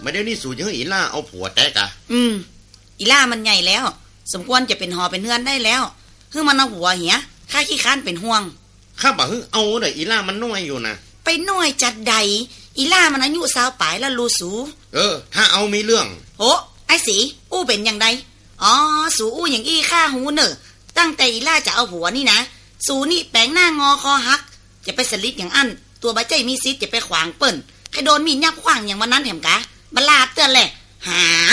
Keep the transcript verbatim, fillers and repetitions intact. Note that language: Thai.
เดี๋ยวนี้สู่ยังอีล่าเอาผัวแตกะอืมอีล่ามันใหญ่แล้วสมควรจะเป็นหอเป็นเฮือนได้แล้วคือมันเอาหัวเหียข้าขี้ค้านเป็นห่วงข้าบอกฮึเอาเด้ออีล่ามันน้อยอยู่นะไปน้อยจัดใดอีล่ามันอายุสาวปลายแล้วลูสูเออถ้าเอามีเรื่องโอ้ไอ้สีอู้เป็นอย่างใดอ๋อสูอู้อย่างอี้ข้าหูเนอะตั้งแต่อีล่าจะเอาหัวนี่นะสูนี่แปลงหน้างอคอหักจะไปสลิดอย่างอันตัวใบใจมีซิดจะไปขวางเปิ้นใครโดนมีดยับขวางอย่างวันนั้นแถมกะบลาดเตือนแหละหา